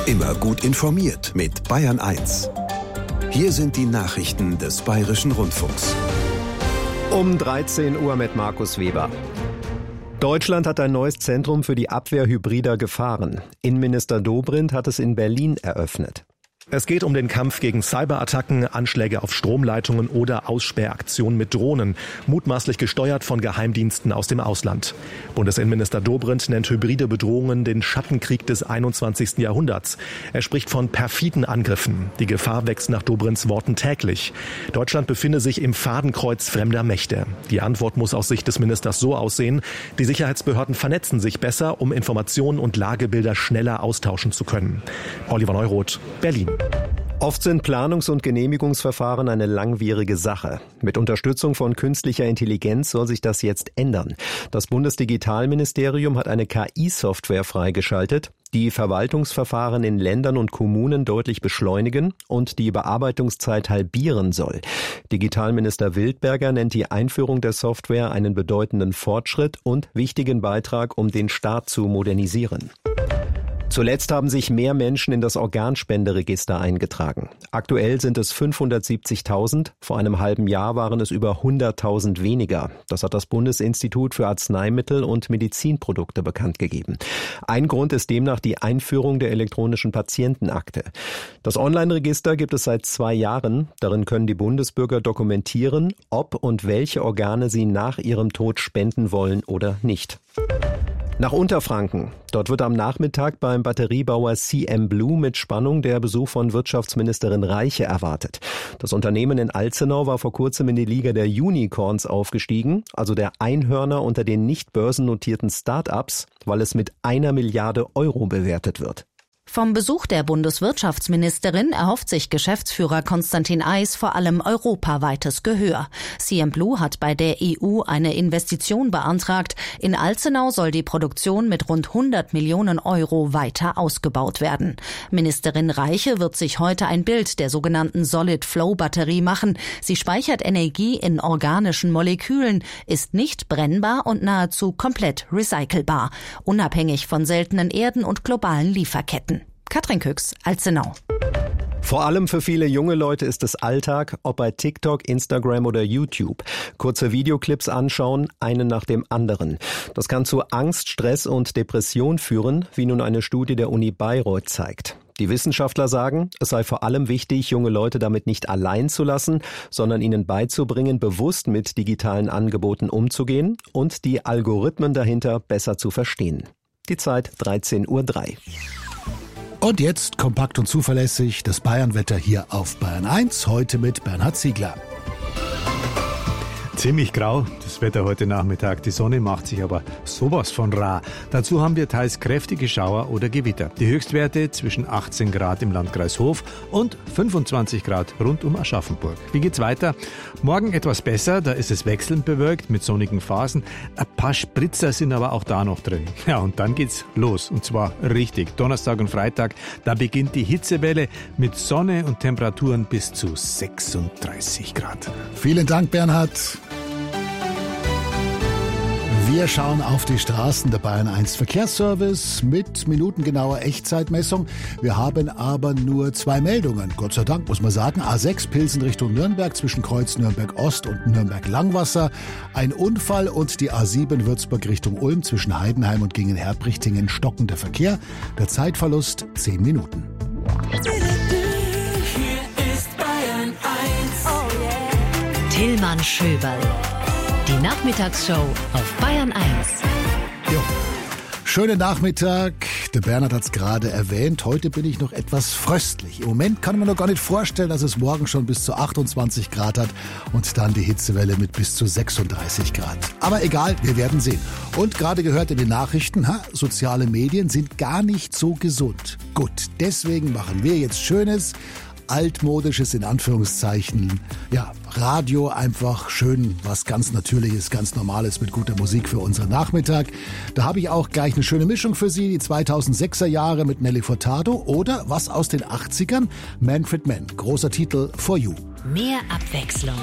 Immer gut informiert mit Bayern 1. Hier sind die Nachrichten des Bayerischen Rundfunks. Um 13 Uhr mit Markus Weber. Deutschland hat ein neues Zentrum für die Abwehr hybrider Gefahren. Innenminister Dobrindt hat es in Berlin eröffnet. Es geht um den Kampf gegen Cyberattacken, Anschläge auf Stromleitungen oder Aussperraktionen mit Drohnen, mutmaßlich gesteuert von Geheimdiensten aus dem Ausland. Bundesinnenminister Dobrindt nennt hybride Bedrohungen den Schattenkrieg des 21. Jahrhunderts. Er spricht von perfiden Angriffen. Die Gefahr wächst nach Dobrindts Worten täglich. Deutschland befinde sich im Fadenkreuz fremder Mächte. Die Antwort muss aus Sicht des Ministers so aussehen: Die Sicherheitsbehörden vernetzen sich besser, um Informationen und Lagebilder schneller austauschen zu können. Oliver Neuroth, Berlin. Oft sind Planungs- und Genehmigungsverfahren eine langwierige Sache. Mit Unterstützung von künstlicher Intelligenz soll sich das jetzt ändern. Das Bundesdigitalministerium hat eine KI-Software freigeschaltet, die Verwaltungsverfahren in Ländern und Kommunen deutlich beschleunigen und die Bearbeitungszeit halbieren soll. Digitalminister Wildberger nennt die Einführung der Software einen bedeutenden Fortschritt und wichtigen Beitrag, um den Staat zu modernisieren. Zuletzt haben sich mehr Menschen in das Organspenderegister eingetragen. Aktuell sind es 570.000, vor einem halben Jahr waren es über 100.000 weniger. Das hat das Bundesinstitut für Arzneimittel und Medizinprodukte bekannt gegeben. Ein Grund ist demnach die Einführung der elektronischen Patientenakte. Das Online-Register gibt es seit 2 Jahren. Darin können die Bundesbürger dokumentieren, ob und welche Organe sie nach ihrem Tod spenden wollen oder nicht. Nach Unterfranken. Dort wird am Nachmittag beim Batteriebauer CM Blue mit Spannung der Besuch von Wirtschaftsministerin Reiche erwartet. Das Unternehmen in Alzenau war vor kurzem in die Liga der Unicorns aufgestiegen, also der Einhörner unter den nicht börsennotierten Start-ups, weil es mit 1 Milliarde Euro bewertet wird. Vom Besuch der Bundeswirtschaftsministerin erhofft sich Geschäftsführer Konstantin Eis vor allem europaweites Gehör. CM Blue hat bei der EU eine Investition beantragt. In Alzenau soll die Produktion mit rund 100 Millionen Euro weiter ausgebaut werden. Ministerin Reiche wird sich heute ein Bild der sogenannten Solid-Flow-Batterie machen. Sie speichert Energie in organischen Molekülen, ist nicht brennbar und nahezu komplett recycelbar, unabhängig von seltenen Erden und globalen Lieferketten. Katrin Küchs, Alzenau. Vor allem für viele junge Leute ist es Alltag, ob bei TikTok, Instagram oder YouTube. Kurze Videoclips anschauen, einen nach dem anderen. Das kann zu Angst, Stress und Depression führen, wie nun eine Studie der Uni Bayreuth zeigt. Die Wissenschaftler sagen, es sei vor allem wichtig, junge Leute damit nicht allein zu lassen, sondern ihnen beizubringen, bewusst mit digitalen Angeboten umzugehen und die Algorithmen dahinter besser zu verstehen. Die Zeit 13:03 Uhr. Und jetzt kompakt und zuverlässig das Bayernwetter hier auf Bayern 1, heute mit Bernhard Ziegler. Ziemlich grau, das Wetter heute Nachmittag. Die Sonne macht sich aber sowas von rar. Dazu haben wir teils kräftige Schauer oder Gewitter. Die Höchstwerte zwischen 18 Grad im Landkreis Hof und 25 Grad rund um Aschaffenburg. Wie geht's weiter? Morgen etwas besser, da ist es wechselnd bewölkt mit sonnigen Phasen. Ein paar Spritzer sind aber auch da noch drin. Ja, und dann geht's los, und zwar richtig. Donnerstag und Freitag, da beginnt die Hitzewelle mit Sonne und Temperaturen bis zu 36 Grad. Vielen Dank, Bernhard. Wir schauen auf die Straßen der Bayern 1 Verkehrsservice mit minutengenauer Echtzeitmessung. Wir haben aber nur 2 Meldungen. Gott sei Dank muss man sagen. A6 Pilsen Richtung Nürnberg zwischen Kreuz Nürnberg Ost und Nürnberg Langwasser. Ein Unfall und die A7 Würzburg Richtung Ulm zwischen Heidenheim und Gingen-Herbrichtingen stockender Verkehr. Der Zeitverlust 10 Minuten. Hier ist Bayern 1. Oh yeah. Tillmann Schöberl. Die Nachmittagsshow auf Bayern 1. Jo. Schönen Nachmittag. Der Bernhard hat es gerade erwähnt. Heute bin ich noch etwas fröstlich. Im Moment kann man noch gar nicht vorstellen, dass es morgen schon bis zu 28 Grad hat und dann die Hitzewelle mit bis zu 36 Grad. Aber egal, wir werden sehen. Und gerade gehört in den Nachrichten, soziale Medien sind gar nicht so gesund. Gut, deswegen machen wir jetzt Schönes, altmodisches in Anführungszeichen, Radio einfach schön, was ganz Natürliches, ganz Normales mit guter Musik für unseren Nachmittag. Da habe ich auch gleich eine schöne Mischung für Sie, die 2006er Jahre mit Nelly Furtado oder was aus den 80ern, Manfred Mann, großer Titel For You. Mehr Abwechslung